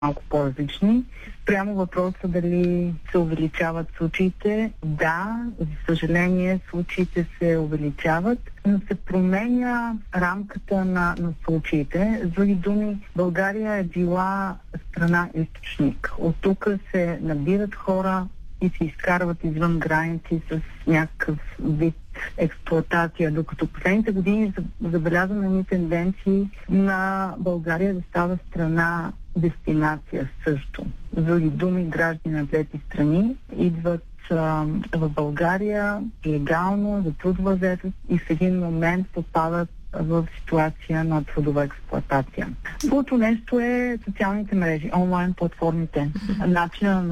малко по-различни. Прямо въпроса дали се увеличават случаите. Да, за съжаление случаите се увеличават, но се променя рамката на случаите. С други думи, България е била страна източник. От тук се набират хора и се изкарват извън граници с някакъв вид експлоатация, докато последните години забелязваме едни тенденции на България да става страна дестинация също. С други думи, граждани на трети страни идват в България легално за трудова заетост и в един момент попадат в ситуация на трудова експлоатация. Другото нещо е социалните мрежи, онлайн платформите. Начинът на